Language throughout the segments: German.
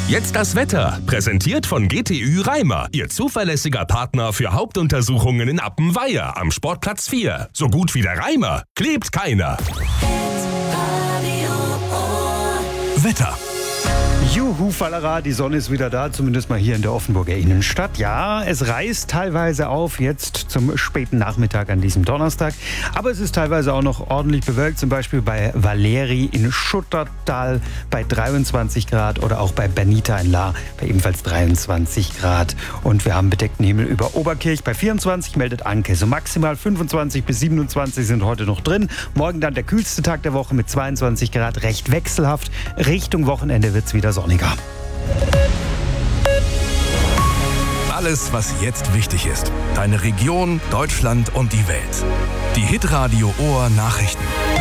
Jetzt das Wetter, präsentiert von GTÜ Reimer, Ihr zuverlässiger Partner für Hauptuntersuchungen in Appenweier am Sportplatz 4. So gut wie der Reimer klebt keiner. Wetter. Juhu, Fallera, die Sonne ist wieder da, zumindest mal hier in der Offenburger Innenstadt. Ja, es reißt teilweise auf, jetzt zum späten Nachmittag an diesem Donnerstag. Aber es ist teilweise auch noch ordentlich bewölkt, zum Beispiel bei Valeri in Schuttertal bei 23 Grad oder auch bei Bernita in Lahr bei ebenfalls 23 Grad. Und wir haben bedeckten Himmel über Oberkirch bei 24, meldet Anke. So maximal 25 bis 27 sind heute noch drin. Morgen dann der kühlste Tag der Woche mit 22 Grad, recht wechselhaft. Richtung Wochenende wird es wieder sonniger. Alles, was jetzt wichtig ist. Deine Region, Deutschland und die Welt. Die Hitradio Ohr Nachrichten.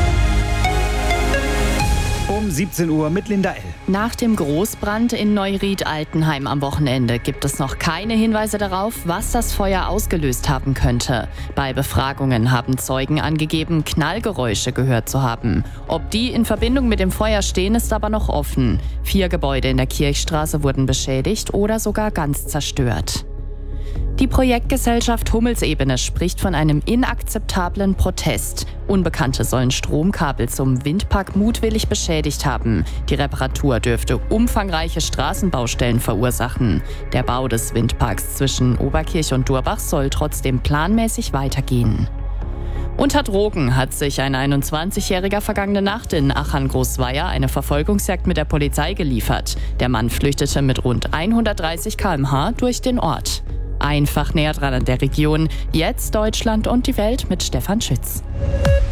Um 17 Uhr mit Linda L. Nach dem Großbrand in Neuried-Altenheim am Wochenende gibt es noch keine Hinweise darauf, was das Feuer ausgelöst haben könnte. Bei Befragungen haben Zeugen angegeben, Knallgeräusche gehört zu haben. Ob die in Verbindung mit dem Feuer stehen, ist aber noch offen. 4 Gebäude in der Kirchstraße wurden beschädigt oder sogar ganz zerstört. Die Projektgesellschaft Hummelsebene spricht von einem inakzeptablen Protest. Unbekannte sollen Stromkabel zum Windpark mutwillig beschädigt haben. Die Reparatur dürfte umfangreiche Straßenbaustellen verursachen. Der Bau des Windparks zwischen Oberkirch und Durbach soll trotzdem planmäßig weitergehen. Unter Drogen hat sich ein 21-Jähriger vergangene Nacht in Achern-Großweier eine Verfolgungsjagd mit der Polizei geliefert. Der Mann flüchtete mit rund 130 km/h durch den Ort. Einfach näher dran an der Region. Jetzt Deutschland und die Welt mit Stefan Schütz.